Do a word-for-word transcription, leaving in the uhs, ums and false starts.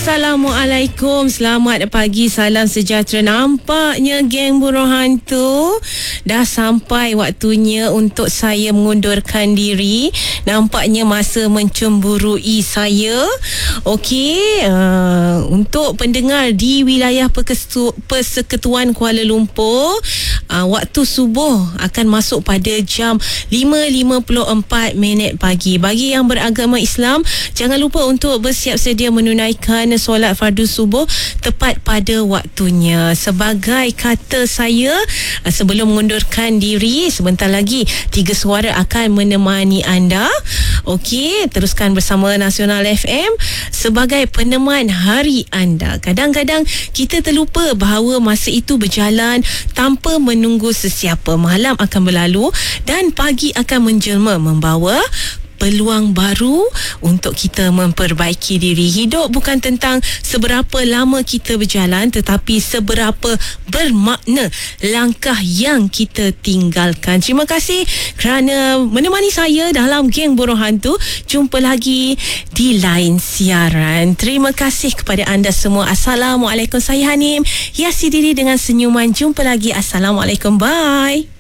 Assalamualaikum, selamat pagi, salam sejahtera. Nampaknya geng burung hantu dah sampai waktunya untuk saya mengundurkan diri. Nampaknya masa mencemburui saya. Okey, uh, untuk pendengar di wilayah Perkesu- Persekutuan Kuala Lumpur, uh, waktu subuh akan masuk pada jam lima lima puluh empat minit pagi. Bagi yang beragama Islam, jangan lupa untuk bersiap sedia menunaikan solat fardu subuh tepat pada waktunya. Sebagai kata saya, sebelum mengundurkan diri, sebentar lagi Tiga Suara akan menemani anda. Okey, teruskan bersama Nasional F M sebagai peneman hari anda. Kadang-kadang kita terlupa bahawa masa itu berjalan tanpa menunggu sesiapa. Malam akan berlalu dan pagi akan menjelma membawa peluang baru untuk kita memperbaiki diri. Hidup bukan tentang seberapa lama kita berjalan, tetapi seberapa bermakna langkah yang kita tinggalkan. Terima kasih kerana menemani saya dalam geng burung hantu. Jumpa lagi di lain siaran. Terima kasih kepada anda semua. Assalamualaikum. Saya Hanim, hiasi diri dengan senyuman. Jumpa lagi. Assalamualaikum. Bye.